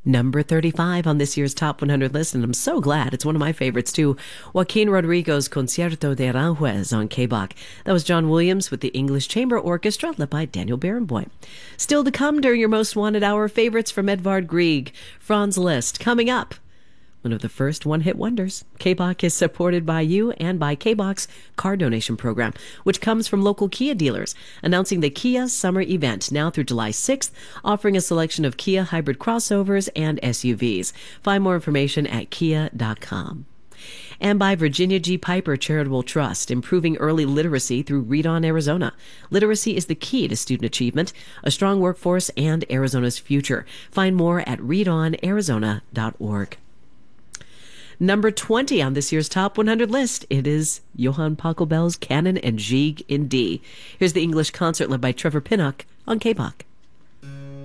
Number 35 on this year's Top 100 list, and I'm so glad. It's one of my favorites, too. Joaquin Rodrigo's Concierto de Aranjuez on KBach. That was John Williams with the English Chamber Orchestra, led by Daniel Barenboim. Still to come during your Most Wanted Hour, favorites from Edvard Grieg, Franz Liszt. Coming up, one of the first one-hit wonders. KBach is supported by you and by KBach's car donation program, which comes from local Kia dealers, announcing the Kia Summer Event now through July 6th, offering a selection of Kia hybrid crossovers and SUVs. Find more information at kia.com. And by Virginia G. Piper Charitable Trust, improving early literacy through Read On Arizona. Literacy is the key to student achievement, a strong workforce, and Arizona's future. Find more at readonarizona.org. Number 20 on this year's Top 100 list, it is Johann Pachelbel's Canon and Gigue in D. Here's the English concert led by Trevor Pinnock on KBach.